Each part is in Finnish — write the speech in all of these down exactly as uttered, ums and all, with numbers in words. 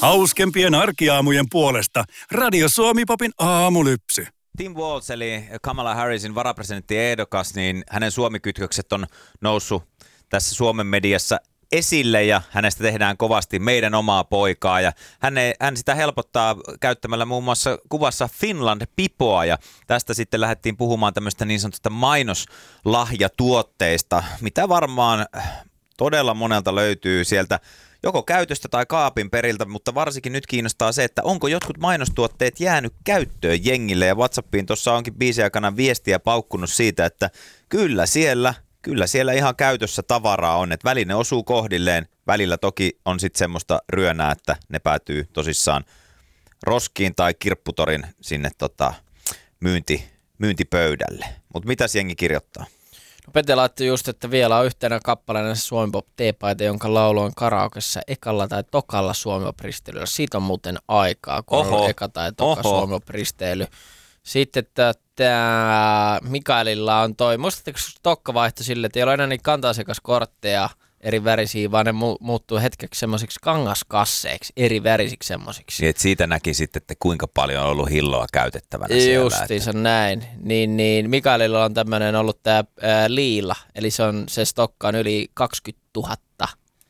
Hauskempien arkiaamujen puolesta Radio Suomi-popin aamulypsy. Tim Walz eli Kamala Harrisin varapresidenttiehdokas, niin hänen Suomi-kytkökset on noussut tässä Suomen mediassa esille ja hänestä tehdään kovasti meidän omaa poikaa ja hän, ei, hän sitä helpottaa käyttämällä muun muassa kuvassa Finland-pipoa ja tästä sitten lähdettiin puhumaan tämmöistä niin sanotusta mainoslahjatuotteista, mitä varmaan todella monelta löytyy sieltä joko käytöstä tai kaapin periltä, mutta varsinkin nyt kiinnostaa se, että onko jotkut mainostuotteet jäänyt käyttöön jengille ja WhatsAppiin tuossa onkin biisin aikana viestiä paukkunut siitä, että kyllä siellä Kyllä siellä ihan käytössä tavaraa on, että välillä ne osuu kohdilleen, välillä toki on sitten semmoista ryönää, että ne päätyy tosissaan roskiin tai kirpputorin sinne tota, myynti, myyntipöydälle. Mutta mitäs jengi kirjoittaa? No Pete laittoi just, että vielä on yhtenä kappaleena Suomi Pop T-paita, jonka laulu on karaokessa ekalla tai tokalla Suomi Pop -risteilyllä. Siitä on muuten aikaa, kun Oho. on eka tai toka Oho. Suomi Pop -risteily. Sitten tämä Mikaelilla on toi, muistatteko Tokka vaihtoi sille, että ei ole enää niitä kanta-asiakaskortteja eri värisiä, vaan ne mu- muuttuu hetkeksi semmoisiksi kangaskasseiksi, eri värisiksi semmoisiksi. Niin, että siitä näki sitten, että kuinka paljon on ollut hilloa käytettävänä siellä. Justiinsa että... näin. Niin, niin Mikaelilla on tämmöinen ollut tämä liila, eli se, on, se stokka on yli kaksikymmentätuhatta.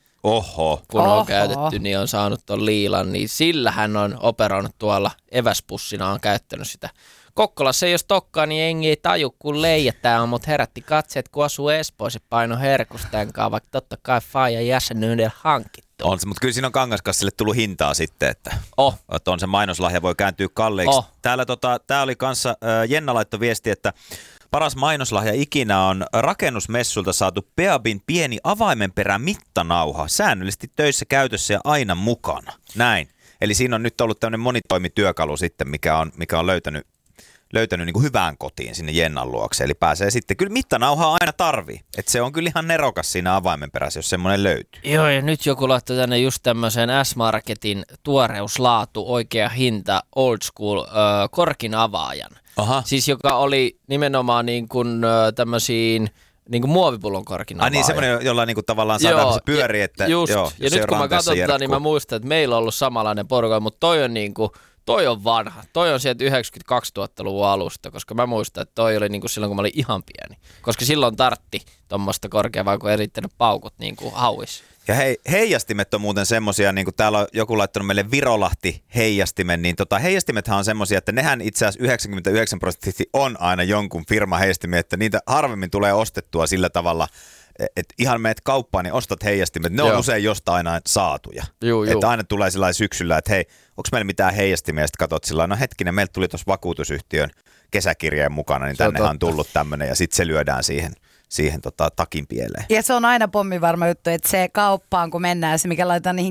Oho. Kun on Oho. käytetty, niin on saanut ton liilan, niin sillä hän on operoinut tuolla eväspussina, on käyttänyt sitä. Kokkolassa ei ole tokkaa, niin jengi ei taju, kun leijätään, mutta herätti katseet, kun asuu Espoossa paino herkustenkaan, vaikka totta kai faija jäsenyyden hankittu. On se, mutta kyllä siinä on Kangaskassille tullut hintaa sitten, että, oh. että on se mainoslahja, voi kääntyä kalliiksi. Oh. Täällä tota, tää oli kanssa, äh, Jenna laittoi viesti, että paras mainoslahja ikinä on rakennusmessulta saatu Peabin pieni avaimenperä mittanauha, säännöllisesti töissä käytössä ja aina mukana. Näin. Eli siinä on nyt ollut tämmöinen monitoimityökalu sitten, mikä on, mikä on löytänyt löytänyt niin kuin hyvään kotiin sinne Jennan luokse, eli pääsee sitten, kyllä mittanauhaa aina tarvii, että se on kyllä ihan nerokas siinä avaimen perässä, jos semmoinen löytyy. Joo, ja nyt joku laittoi tänne just tämmöisen S-Marketin tuoreuslaatu, oikea hinta, old school, äh, korkin avaajan. Aha. Siis joka oli nimenomaan niin kuin äh, tämmöisiin niin kuin muovipullon korkin avaaja. Ai niin, semmoinen, jolla niin kuin tavallaan saadaan se pyöri, että just. joo, ja nyt kun mä katsotaan, niin mä muistan, että meillä on ollut samanlainen porukka, mutta toi on niin kuin Toi on vanha. Toi on sieltä yhdeksänkymmentä-kaksituhattaluvun alusta, koska mä muistan, että toi oli niinku silloin, kun mä olin ihan pieni. Koska silloin tartti tuommoista korkeaa, kun erittänyt paukut niinku hauis. Ja hei, heijastimet on muuten semmosia, niin kuin täällä on joku laittanut meille Virolahti heijastimen, niin tota, heijastimethan on semmosia, että nehän itse asiassa yhdeksänkymmentäyhdeksän prosenttisesti on aina jonkun firma heijastimia, että niitä harvemmin tulee ostettua sillä tavalla, että ihan meet kauppaan, niin ostat heijastimet. Ne on Joo. usein jostain aina saatuja. Juu, että aina tulee sillä syksyllä, että hei, onko meillä mitään heijastimia? Sitten katsot sillä no hetkinen, meiltä tuli tuossa vakuutusyhtiön kesäkirjeen mukana, niin tännehän on tullut tämmöinen ja sitten se lyödään siihen, siihen tota, takin pieleen. Ja se on aina pommivarma juttu, että se kauppaan, kun mennään, se mikä laitetaan niihin